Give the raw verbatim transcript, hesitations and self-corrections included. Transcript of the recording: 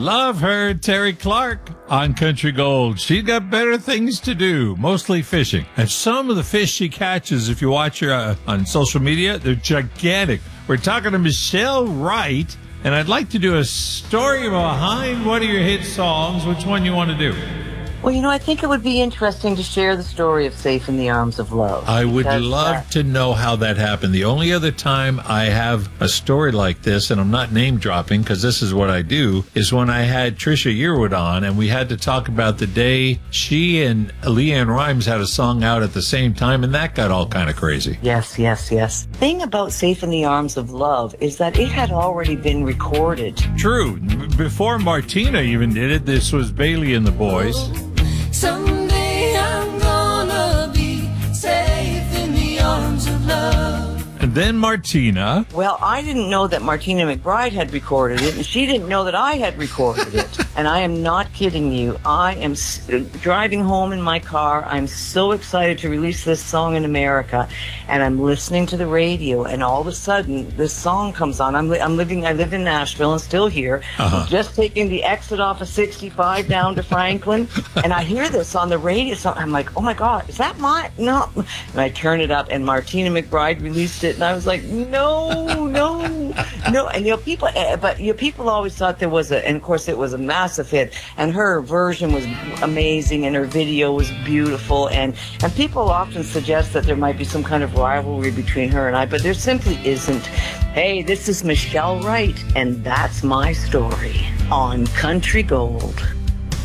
Love her, Terry Clark on Country Gold. She's got better things to do, mostly fishing. And some of the fish she catches, if you watch her uh, on social media, they're gigantic. We're talking to Michelle Wright, and I'd like to do a story behind one of your hit songs. Which one you want to do? Well, you know, I think it would be interesting to share the story of Safe in the Arms of Love. I would because, love uh, to know how that happened. The only other time I have a story like this, and I'm not name dropping because this is what I do, is when I had Trisha Yearwood on, and we had to talk about the day she and Leanne Rimes had a song out at the same time, and that got all kind of crazy. Yes, yes, yes. The thing about Safe in the Arms of Love is that it had already been recorded. True. Before Martina even did it, this was Bailey and the Boys. Someday I'm gonna be safe in the arms of love. And then Martina. Well, I didn't know that Martina McBride had recorded it, and she didn't know that I had recorded it. And I am not kidding you. I am s- driving home in my car. I'm so excited to release this song in America, and I'm listening to the radio, and all of a sudden, this song comes on. I'm, li- I'm living, I live in Nashville and still here. Uh-huh. Just taking the exit off of sixty-five down to Franklin, and I hear this on the radio. So I'm like, oh my God, is that my, no. And I turn it up, and Martina McBride released it. And I was like, no, no, no. And, you know, people, uh, but, you know, people always thought there was a, and of course it was a massive hit. And her version was amazing, and her video was beautiful. And, and people often suggest that there might be some kind of rivalry between her and I, but there simply isn't. Hey, this is Michelle Wright, and that's my story on Country Gold.